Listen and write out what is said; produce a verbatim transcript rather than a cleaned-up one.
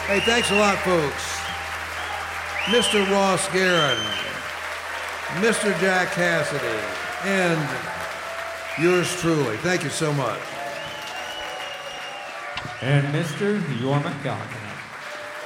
Hey, thanks a lot, folks. Mister Ross Guerin, Mister Jack Cassidy, and yours truly. Thank you so much. And Mister York McGoggin.